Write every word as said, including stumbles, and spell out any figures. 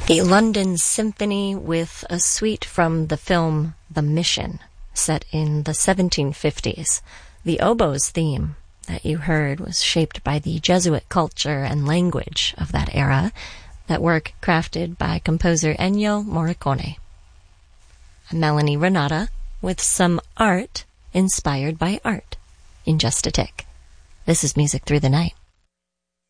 The London Symphony with a suite from the film The Mission, set in the seventeen fifties. The oboe's theme that you heard was shaped by the Jesuit culture and language of that era, that work crafted by composer Ennio Morricone. I'm Melanie Renata with some art inspired by art in just a tick. This is Music Through the Night.